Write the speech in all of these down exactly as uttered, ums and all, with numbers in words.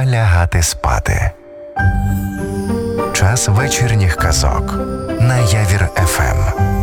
пора лягати спати. Час вечірніх казок на Явір еф ем.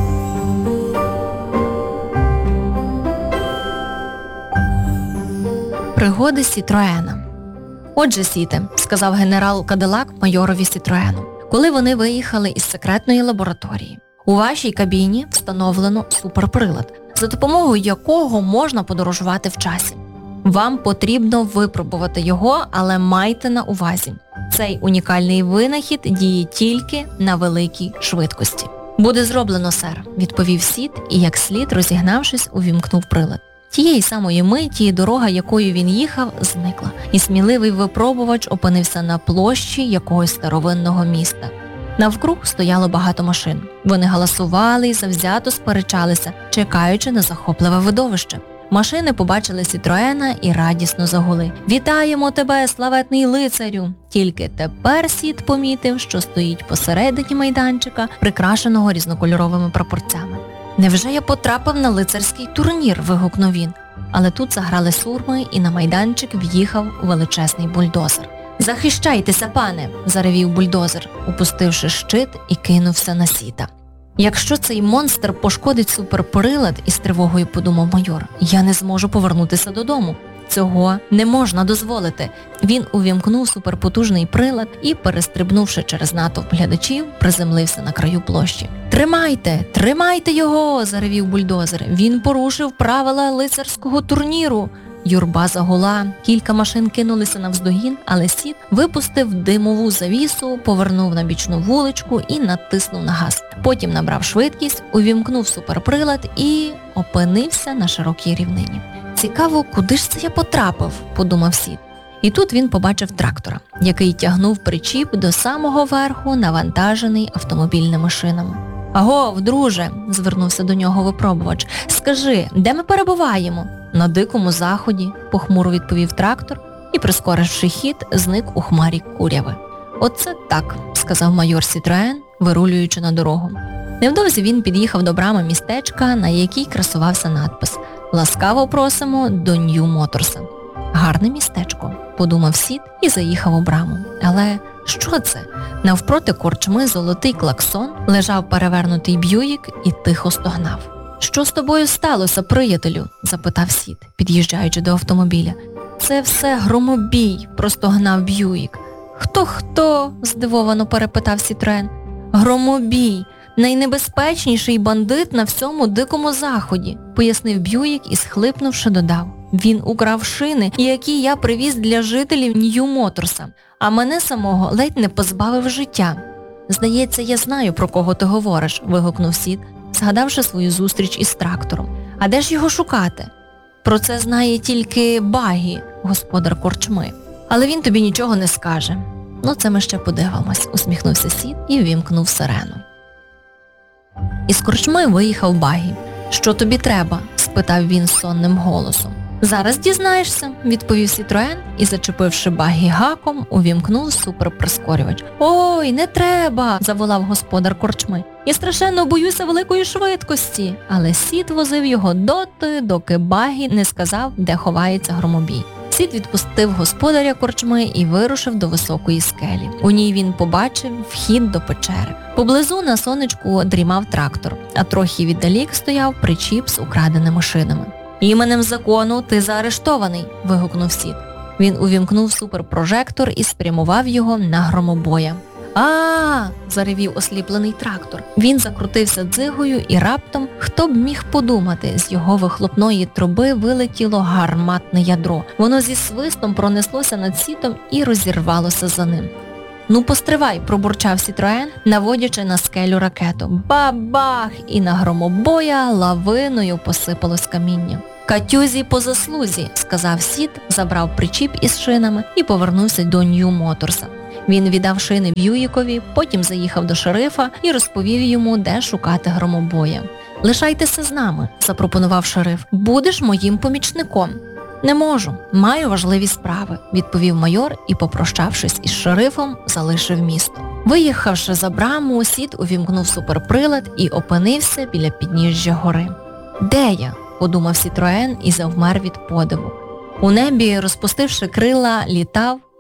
Пригоди Сітроена. «Отже, Сіте», – сказав генерал Кадилак майорові Сітроену, коли вони виїхали із секретної лабораторії. «У вашій кабіні встановлено суперприлад, за допомогою якого можна подорожувати в часі. Вам потрібно випробувати його, але майте на увазі. Цей унікальний винахід діє тільки на великій швидкості». «Буде зроблено, сер», – відповів Сіт і, як слід, розігнавшись, увімкнув прилад. Тієї самої миті дорога, якою він їхав, зникла, і сміливий випробувач опинився на площі якогось старовинного міста. Навкруг стояло багато машин. Вони галасували і завзято сперечалися, чекаючи на захопливе видовище. Машини побачили Сітроена і радісно загули. «Вітаємо тебе, славетний лицарю!» Тільки тепер Сіт помітив, що стоїть посередині майданчика, прикрашеного різнокольоровими прапорцями. «Невже я потрапив на лицарський турнір?» – вигукнув він. Але тут заграли сурми, і на майданчик в'їхав величезний бульдозер. «Захищайтеся, пане!» – заревів бульдозер, упустивши щит, і кинувся на Сіта. «Якщо цей монстр пошкодить суперприлад», – із тривогою подумав майор, – «я не зможу повернутися додому. Цього не можна дозволити». Він увімкнув суперпотужний прилад і, перестрибнувши через натовп глядачів, приземлився на краю площі. «Тримайте! Тримайте його!» – заревів бульдозер. «Він порушив правила лицарського турніру!» Юрба загула, кілька машин кинулися навздогін, але Сіт випустив димову завісу, повернув на бічну вуличку і натиснув на газ. Потім набрав швидкість, увімкнув суперприлад і опинився на широкій рівнині. «Цікаво, куди ж це я потрапив?» – подумав Сіт. І тут він побачив трактора, який тягнув причіп до самого верху, навантажений автомобільними шинами. «Агов, друже!» – звернувся до нього випробувач. «Скажи, де ми перебуваємо?» «На Дикому Заході», – похмуро відповів трактор і, прискоривши хід, зник у хмарі куряви. «Оце так», – сказав майор Сітроен, вирулюючи на дорогу. Невдовзі він під'їхав до брами містечка, на якій красувався надпис «Ласкаво просимо до Нью Моторса». «Гарне містечко», – подумав Сіт і заїхав у браму. Але що це? Навпроти корчми золотий клаксон, лежав перевернутий Б'юїк і тихо стогнав. «Що з тобою сталося, приятелю?» – запитав Сіт, під'їжджаючи до автомобіля. «Це все громобій», – простогнав Б'юїк. «Хто-хто?» – здивовано перепитав Сітроен. «Громобій! Найнебезпечніший бандит на всьому Дикому Заході», – пояснив Б'юїк і, схлипнувши, додав. «Він украв шини, які я привіз для жителів Нью Моторса, а мене самого ледь не позбавив життя». «Здається, я знаю, про кого ти говориш», – вигукнув Сіт, згадавши свою зустріч із трактором. «А де ж його шукати?» «Про це знає тільки Багі, господар корчми. Але він тобі нічого не скаже». «Ну, це ми ще подивимось», – усміхнувся Сіт і ввімкнув сирену. Із корчми виїхав Багі. «Що тобі треба?» – спитав він сонним голосом. «Зараз дізнаєшся», – відповів Сітроен і, зачепивши Багі гаком, увімкнув суперприскорювач. «Ой, не треба!» – заволав господар корчми. «Я страшенно боюся великої швидкості!» Але Сіт возив його доти, доки Багі не сказав, де ховається громобій. Сіт відпустив господаря корчми і вирушив до високої скелі. У ній він побачив вхід до печери. Поблизу на сонечку дрімав трактор, а трохи віддалік стояв причіп з украденими шинами. «Іменем закону ти заарештований!» – вигукнув Сіт. Він увімкнув суперпрожектор і спрямував його на громобоя. «А-а-а!» – заревів осліплений трактор. Він закрутився дзигою і раптом, хто б міг подумати, з його вихлопної труби вилетіло гарматне ядро. Воно зі свистом пронеслося над Сітом і розірвалося за ним. «Ну постривай!» – пробурчав Сітроен, наводячи на скелю ракету. Ба-бах! І на громобоя лавиною посипалось каміння. «Катюзі по заслузі!» – сказав Сіт, забрав причіп із шинами і повернувся до Нью Моторса. Він віддав шини Б'юїкові, потім заїхав до шерифа і розповів йому, де шукати громобоя. «Лишайтеся з нами», – запропонував шериф. «Будеш моїм помічником». «Не можу, маю важливі справи», – відповів майор і, попрощавшись із шерифом, залишив місто. Виїхавши за браму, Сіт увімкнув суперприлад і опинився біля підніжжя гори. «Де я?» – подумав Сітроен і завмер від подиву. У небі, розпустивши крила, літав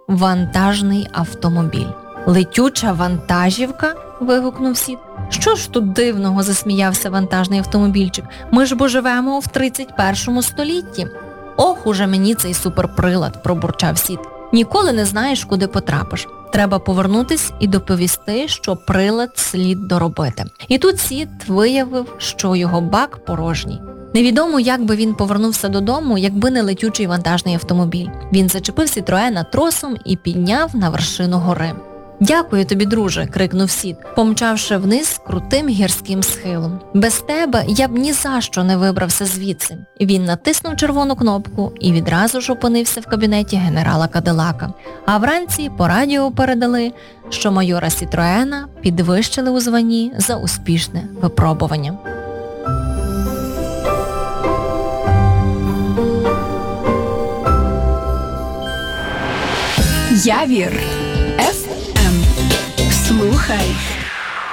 вантажний автомобіль. Летюча вантажівка? Вигукнув Сід. Що ж тут дивного, засміявся вантажний автомобільчик. Ми ж бо живемо в тридцять першому столітті. Ох, уже мені цей суперприлад, пробурчав Сід. Ніколи не знаєш, куди потрапиш. Треба повернутись і доповісти, що прилад слід доробити. І тут Сід виявив, що його бак порожній. Невідомо, як би він повернувся додому, якби не летючий вантажний автомобіль. Він зачепив Сітроена тросом і підняв на вершину гори. «Дякую тобі, друже!» – крикнув Сід, помчавши вниз крутим гірським схилом. «Без тебе я б ні за що не вибрався звідси». Він натиснув червону кнопку і відразу ж опинився в кабінеті генерала Кадилака. А вранці по радіо передали, що майора Сітроена підвищили у званні за успішне випробування. Явір. Еф Ем. Слухай